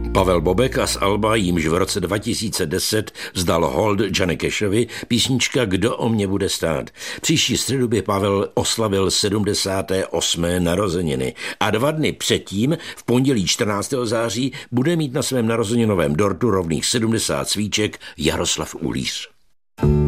Pavel Bobek a z alba, jímž v roce 2010 vzdal hold Johnny Cashovi, písnička Kdo o mě bude stát. Příští středu by Pavel oslavil 78. narozeniny a 2 dny předtím, v pondělí 14. září, bude mít na svém narozeninovém dortu rovných 70 svíček Jaroslav Uhlíř.